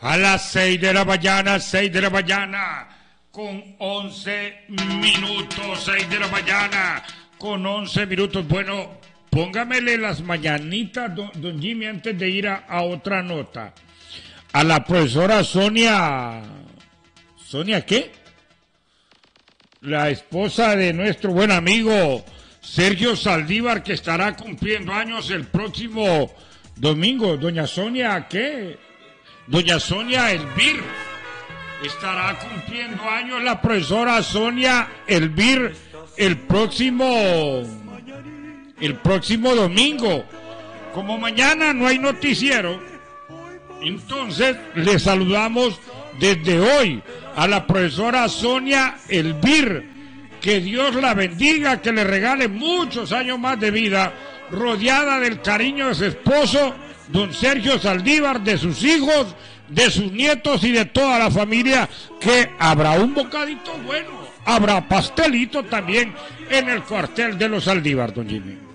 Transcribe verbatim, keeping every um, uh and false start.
A las seis de la mañana, seis de la mañana, con once minutos, seis de la mañana, con once minutos. Bueno, póngamele las mañanitas, don, don Jimmy, antes de ir a, a otra nota. A la profesora Sonia, ¿Sonia qué? La esposa de nuestro buen amigo Sergio Saldívar, que estará cumpliendo años el próximo domingo. Doña Sonia, ¿qué? Doña Sonia Elvir. Estará cumpliendo años la profesora Sonia Elvir el próximo, el próximo domingo. Como mañana no hay noticiero, entonces le saludamos desde hoy a la profesora Sonia Elvir. Que Dios la bendiga, que le regale muchos años más de vida, rodeada del cariño de su esposo, don Sergio Saldívar, de sus hijos, de sus nietos y de toda la familia, que habrá un bocadito bueno, habrá pastelito también en el cuartel de los Saldívar, don Jimmy.